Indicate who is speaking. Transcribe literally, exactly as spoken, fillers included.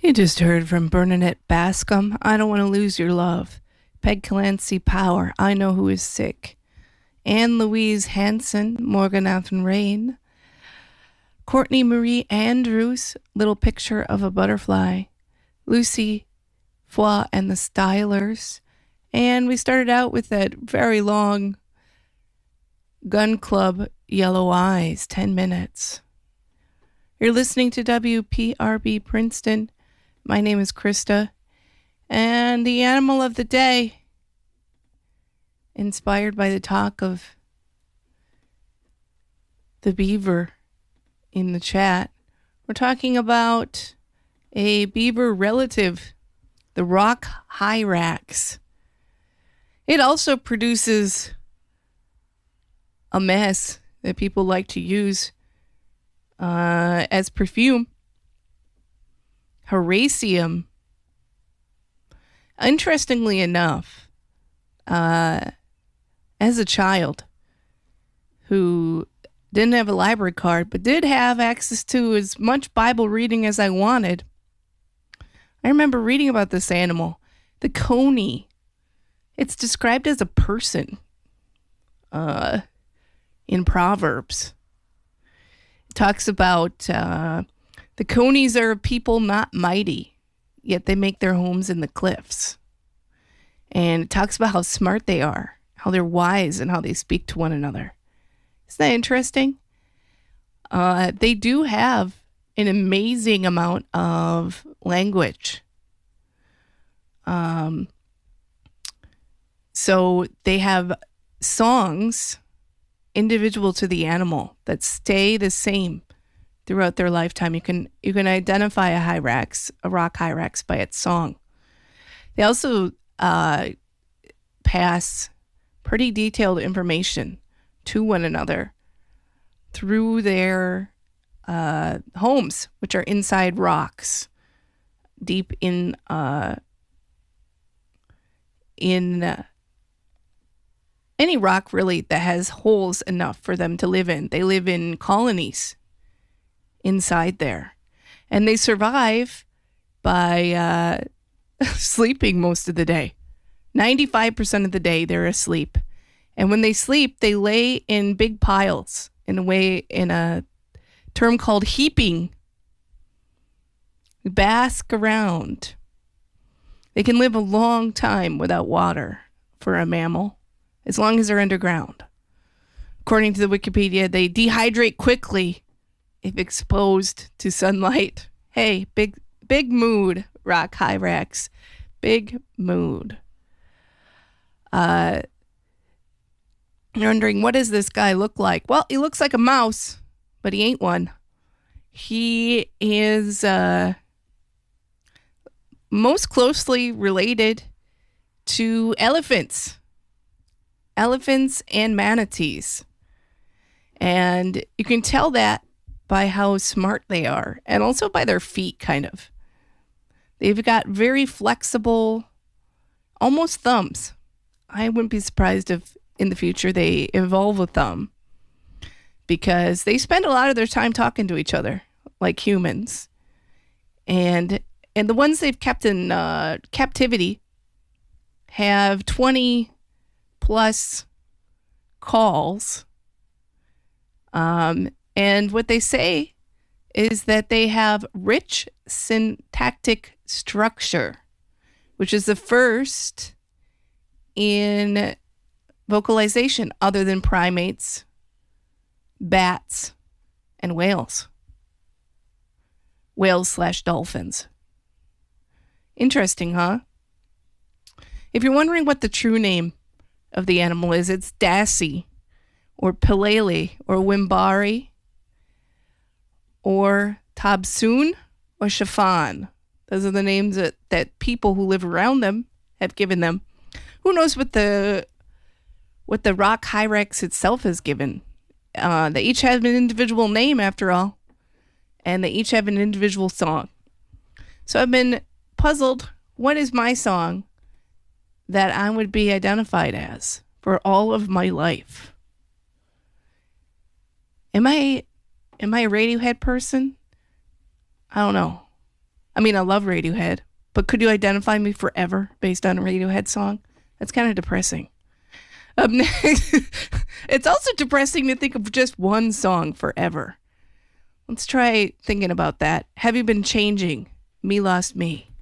Speaker 1: You just heard from Bernadette Bascom, I Don't Want to Lose Your Love. Peg Clancy Power, I Know Who Is Sick. Anne Louise Hanson, Morganathan Rain. Courtney Marie Andrews, Little Picture of a Butterfly. Lucy Foy and the Stylers. And we started out with that very long Gun Club, Yellow Eyes, ten minutes. You're listening to W P R B Princeton. My name is Krista. And the animal of the day, inspired by the talk of the beaver in the chat, we're talking about a beaver relative, the rock hyrax. It also produces a mess that people like to use uh, as perfume. Heraceium. Interestingly enough, uh, as a child who didn't have a library card but did have access to as much Bible reading as I wanted, I remember reading about this animal, the coney. It's described as a person uh, in Proverbs. It talks about uh, the conies are a people not mighty, yet they make their homes in the cliffs. And it talks about how smart they are, how they're wise, and how they speak to one another. Isn't that interesting? Uh, they do have an amazing amount of language. Um, so they have songs individual to the animal that stay the same throughout their lifetime. You can you can identify a hyrax, a rock hyrax, by its song. They also uh, pass pretty detailed information to one another through their uh, homes, which are inside rocks, deep in uh, in uh, any rock really that has holes enough for them to live in. They live in colonies inside there, and they survive by uh, sleeping most of the day. ninety-five percent of the day they're asleep, and when they sleep, they lay in big piles in a way in a term called heaping. Bask around. They can live a long time without water for a mammal, as long as they're underground. According to the Wikipedia, they dehydrate quickly if exposed to sunlight. Hey, big big mood, rock hyrax. Big mood. Uh, you're wondering, what does this guy look like? Well, he looks like a mouse, but he ain't one. He is uh, most closely related to elephants. Elephants and manatees. And you can tell that by how smart they are, and also by their feet, kind of. They've got very flexible, almost thumbs. I wouldn't be surprised if in the future they evolve a thumb, because they spend a lot of their time talking to each other like humans. And and the ones they've kept in uh, captivity have twenty plus calls. Um, and what they say is that they have rich syntactic structure, which is the first in vocalization other than primates, bats, and whales. Whales slash dolphins. Interesting, huh? If you're wondering what the true name of the animal is, it's Dassie, or Pilele, or Wimbari, or Tabsoon, or Shafan. Those are the names that, that people who live around them have given them. Who knows what the what the rock hyrax itself is given? Uh, they each have an individual name, after all, and they each have an individual song. So I've been puzzled. What is my song that I would be identified as for all of my life? Am I am I a Radiohead person? I don't know. I mean, I love Radiohead, but could you identify me forever based on a Radiohead song? That's kind of depressing. Up next, it's also depressing to think of just one song forever. Let's try thinking about that. Have you been changing? Me Lost Me.